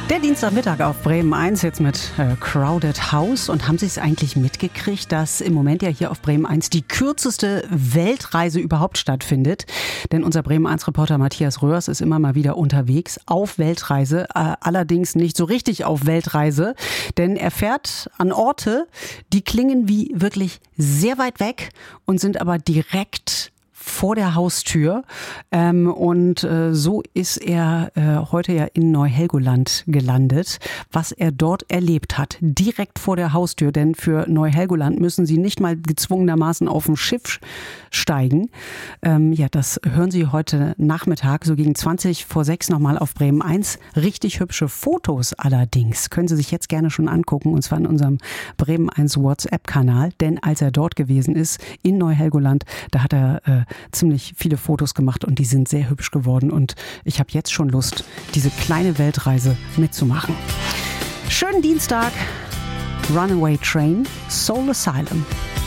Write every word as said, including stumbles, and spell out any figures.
Der Dienstagmittag auf Bremen eins jetzt mit äh, Crowded House. Und haben Sie es eigentlich mitgekriegt, dass im Moment ja hier auf Bremen eins die kürzeste Weltreise überhaupt stattfindet? Denn unser Bremen eins Reporter Matthias Röhrs ist immer mal wieder unterwegs auf Weltreise, äh, allerdings nicht so richtig auf Weltreise, denn er fährt an Orte, die klingen wie wirklich sehr weit weg und sind aber direkt vor der Haustür. Ähm, und äh, so ist er äh, heute ja in Neu-Helgoland gelandet, was er dort erlebt hat, direkt vor der Haustür. Denn für Neu-Helgoland müssen Sie nicht mal gezwungenermaßen auf ein Schiff steigen. Ähm, ja, das hören Sie heute Nachmittag, so gegen zwanzig vor sechs nochmal auf Bremen eins. Richtig hübsche Fotos allerdings können Sie sich jetzt gerne schon angucken, und zwar in unserem Bremen eins WhatsApp-Kanal. Denn als er dort gewesen ist, in Neu-Helgoland, da hat er äh, ziemlich viele Fotos gemacht und die sind sehr hübsch geworden. Und ich habe jetzt schon Lust, diese kleine Weltreise mitzumachen. Schönen Dienstag, Runaway Train, Soul Asylum.